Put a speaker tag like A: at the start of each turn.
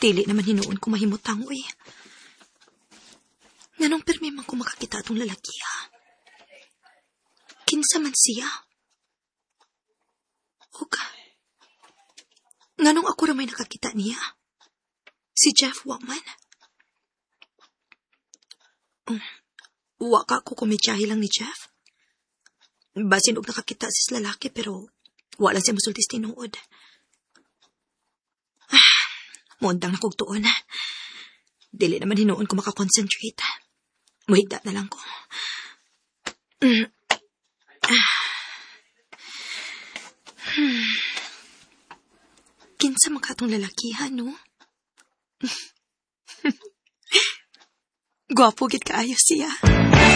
A: Dili naman hinuon ko mahimutang, uy. Nganong permi man ko makakita atong lalaki, ha? Kinsa man siya? Oka, nganong ako ramay nakakita niya? Si Jeff Waman? Waka ko kumitsyahe lang ni Jeff. Basin og nakakita sa lalaki pero wala siya masultis tinuod. Muundang na kog tuon. Dili naman hinuon ko makakonsentrate. Muhigda na lang ko. Kinsa makatong lalakihan, no? Gwapo gid kaayo siya.